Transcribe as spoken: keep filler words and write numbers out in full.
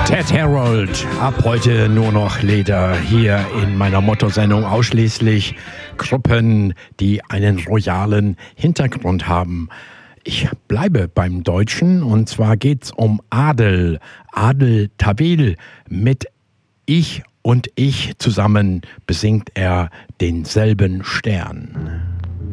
Ted Harold, ab heute nur noch Leder, hier in meiner Motto-Sendung ausschließlich Gruppen, die einen royalen Hintergrund haben. Ich bleibe beim Deutschen und zwar geht's um Adel, Adel Tawil. Mit Ich und Ich zusammen besingt er denselben Stern.